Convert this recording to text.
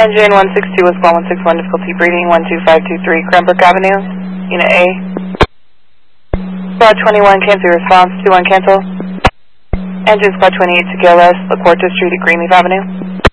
Engine 162 with call 161, difficulty breathing, 12523 Cranbrook Avenue, Unit A. Squad 21, cancel your response, 21 cancel. Engine Squad 28 to KLS, La Cuarta Street at Greenleaf Avenue.